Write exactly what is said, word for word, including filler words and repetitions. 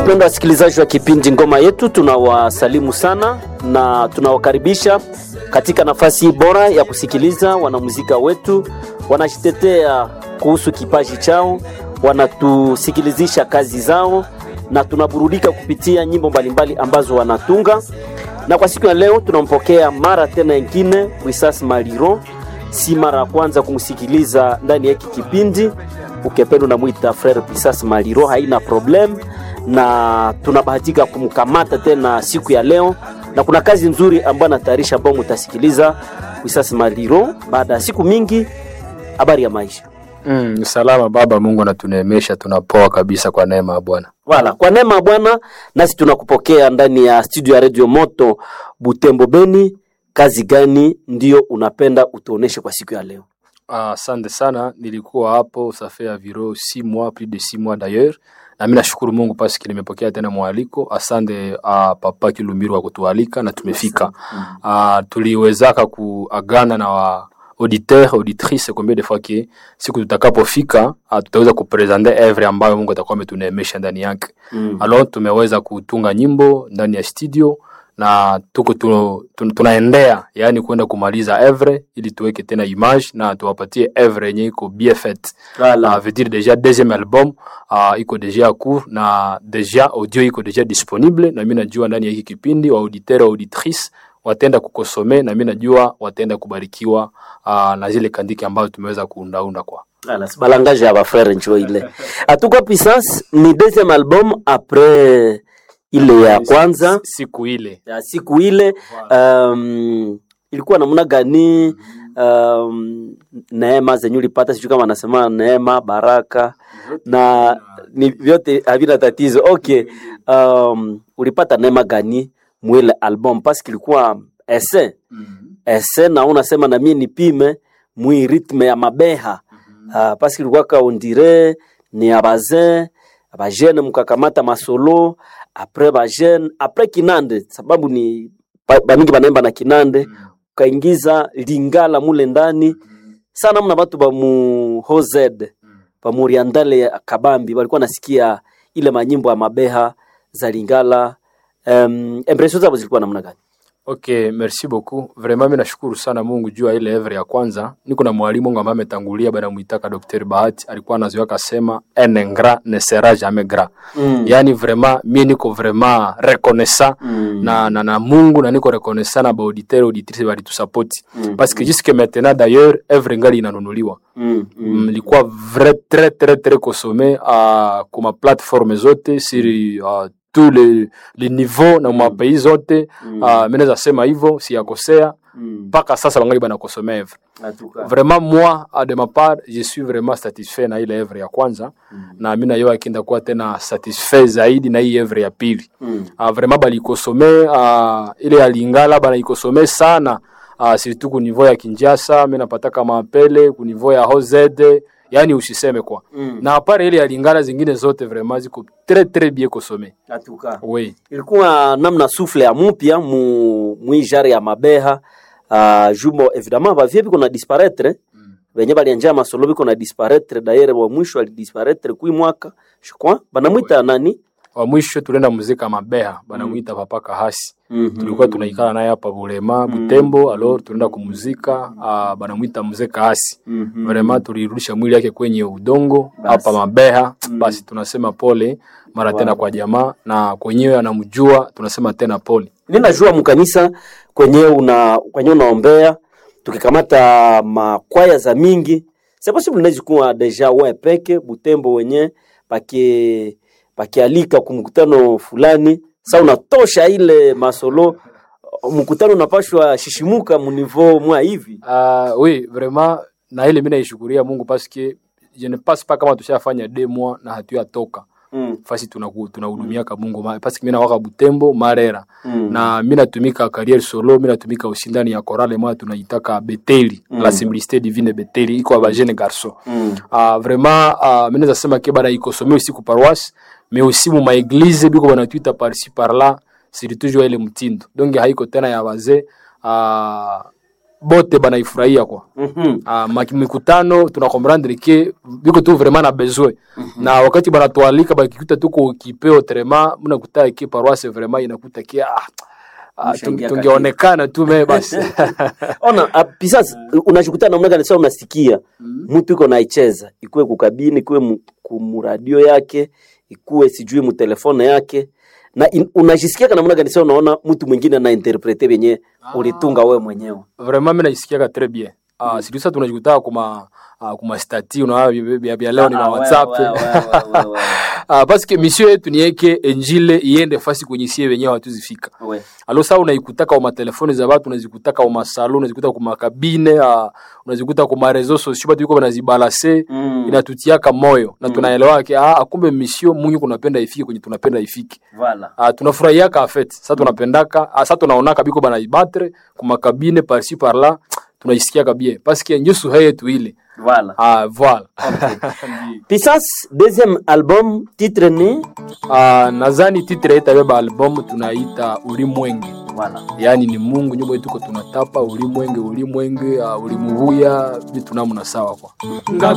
Wapendwa wasikilizaji wa kipindi Ngoma Yetu, tunawasalimu sana na tunawakaribisha katika nafasi bora ya kusikiliza wanamuzika wetu wanajitetea kuhusu kipaji chao, wanatusikilizisha kazi zao na tunaburudika kupitia nyimbo mbalimbali ambazo wanatunga. Na kwa siku ya leo tunampokea mara tena nyingine Puissance Maliro. Si mara kwanza kumsikiliza ndani ya hiki kipindi. Ukipenda unamuita Frère Puissance Maliro, haina problem, na tunabahatika kumkamata tena siku ya leo, na kuna kazi nzuri ambayo anatayarisha ambayo mtasikiliza Puissance Maliro baada ya siku mingi. Habari ya maisha? Mm, salama baba, Mungu anatuneemesha, tunapoa kabisa kwa neema ya Bwana. Wala, kwa neema ya Bwana nasi tunakupokea ndani ya studio ya Radio Moto Butembo Beni. Kazi gani ndio unapenda utuoneshe kwa siku ya leo? Asante uh, sana. Nilikuwa hapo ça fait environ six mois, plus de six mois d'ailleurs. Na mimi nashukuru Mungu parce que nimepokea tena mwaliko. Asante uh, papa Kilumbiru wa kutualika na tumefika. Uh, tuliwezaka kuagana na wa auditeur auditrice combien de fois que siku tutakapofika uh, tutaweza kupresenter œuvre ambayo Mungu atakuwa ametuneemesha ndani yake. Mm. Alors tumeweza kutunga nyimbo ndani ya studio na tuko tu, tu, tunaendea yani kwenda kumaliza œuvre ili tuweke tena image na tuwapatie œuvre yenye iko bien faite. Voilà, uh, veut dire déjà deuxième album uh, iko déjà court na déjà audio iko déjà disponible, na mimi najua ndani ya hiki kipindi wa auditeur auditrice watenda kukosome, na mimi najua watenda kubarikiwa uh, na zile kandiki ambazo tumeweza kuundaunda kwa. Ala, balangage ya ba frère njoo ile. Atuko Puissance ni deuxième album après ile ya kwanza, siku ile ya siku ile. Um, ilikuwa namna gani? Um, neema zenyu ulipata, sijui kama anasema neema, baraka na ni vyote havina tatizo. Okay. Um, ulipata neema gani mwele album? Parce que ilikuwa ese ese na unasema na mimi nipime mwi ritme ya mabeha. Uh, parce que ilikuwa ka ondire ni abaze abajene mkakamata masolo après ba jeune après kinande, sababu ni ba mingi banaimba na kinande, mm. kaingiza lingala mule ndani. Mm. Sana mna watu ba mu hozed, mm. ba muriandale kabambi walikuwa nasikia ile manyimbo ya mabeha za lingala. Um, impression zao zilikuwa namna gani? Okay, merci beaucoup. Vraiment mimi nashukuru sana Mungu juu ya ile œuvre ya kwanza. Niko na mwalimu wangu ambaye ametangulia bana muitaka Docteur Bahati, alikuwa anazoea akasema un ingrat ne sera jamais gras. Mm. Yani vraiment mimi niko vraiment reconnaissant mm. na, na na Mungu, na niko reconnaissant na ba auditeur auditrice bali tu support. Mm. Parce que jusque maintenant d'ailleurs œuvre ngali inanunuliwa. Mm. Mm. Ilikuwa vrai très très très consommé à uh, kuma plateforme zote sur uh, tous les les niveaux na ma pays zote. Mm. Uh, mimi naweza sema hivyo si yakosea mpaka mm. sasa wangali bana consommer œuvre. Vraiment moi de ma part je suis vraiment satisfait na ile œuvre ya kwanza. Mm. na mimi nayo akinda kuwa tena satisfait zaidi na hii œuvre ya pili. Mm. Uh, vraiment bali consommer uh, ile ya Lingala bana ikosommer sana uh, surtout ku niveau ya Kinshasa. Mimi napata kama apele ku niveau ya Hozede, yani usiseme kwa. Mm. na apart ile ya Lingala zingine zote vraiment ziko très très bien consommé. Atuka. Oui. Ilikuwa namna souffle ya mpya mu muijari ya mabeha. Uh, jumo évidemment ba vie biko na disparaître. Mm. Benye bali anja masolo biko na disparaître, d'ailleurs wa mwisho ali disparaître kui mwaka je crois banamuita nani wa mwisho tulenda muzika mabeha banamuita mm. Papa Kahasi. Mm-hmm. Tulikuwa tunaikala naye hapa Bulema Butembo. Mm-hmm. Alors tulenda kumuzika uh, banamuita muzika Kahasi. Mm-hmm. Vraiment tulirudisha mwili yake kwenye udongo hapa mabeha. Mm. Basi tunasema pole mara tena kwa jamaa, na kwenyewe anamjua tunasema tena pole. Ninajua mkanisa kwenyewe una kwenyewe unaombea, tukikamata makwaya za mingi c'est possible unaweza kuwa deja wewe peke Butembo wenye pake pakialika kumkutano fulani. Sasa unatosha ile masolo, mkutano unapashwa shishimuka mu niveau mwa hivi. Ah uh, oui vraiment, na ile mimi naishukuria Mungu parce que je ne passe pas kama tushafanya deux mois na hatuyatoka. Mm. Fasi tunaku tunahudumia ka Mungu parce que mimi na waka Butembo Marera. Mm. Na mimi natumika career solo, mimi natumika usindani ya chorale mwa tunaitaka Beteli. Mm. La Simplicité Divine Beteli iko ba jeune garçon. Mm. Ah uh, vraiment uh, mimi naweza sema ke bana iko somé aussi ku paroisse, mais aussi mu ma église biko bana tuita par ci par là, c'est toujours ile mtindo. Donc haiko tena ya wazee. Ah uh, bote banaifurahia kwa. Mhm. Ah, maki- mikutano tuna comprendre que biko tu vraiment na besoin. Na wakati banatualika bakikuta tuko kipeo trema mnakuta ki paroisse vraiment inakuta ki ah, ah Mshangia tungeonekana tu me basi. Ona uh, pisas unashikuta namna gani sasa unasikia mtu iko naicheza ikuwe kukabini ikuwe mu, kumuradio yake ikuwe sijui mu telefone yake na in, unajisikia namna gani sasa unaona mtu mwingine na interprete benye ulitunga wewe mwenyewe. Vraiment mimi najisikia très bien. Ah mm. Sisi tunajikuta kuma uh, kuma stati unaona bia bia leo ni na WhatsApp. Ah parce que monsieur yetu ni yake injile iende fasi kwenye sie wenyewe hatuzifika. Ouais. Alo sasa unaikutaka kwa telefoni za watu, unazikuta kwa masalon, unazikuta kwa makabine, uh, unazikuta kwa reseaux sociaux, watu yuko banazibalase, mm. inatutiaka moyo na mm. tunaelewa yake ah kumbe mission Mungu kunapenda ifike kwenye tunapenda ifike. Voilà. Ah tunafurahia ka fait. Sasa tunapendaka, ah, sasa tunaonaka biko banaibattre kwa makabine par ci par là, tunajisikia kabie parce que njusu yetu ile. Voilà. Ah voilà. Okay. Pisas deuxième album titre ni ah nadhani titre itabeba album tunaita Ulimwenge. Voilà. Yaani ni Mungu nyumba yetu tuko tunatapa ulimwenge ulimwenge uh, ulimuhuya vitu namna sawa kwa.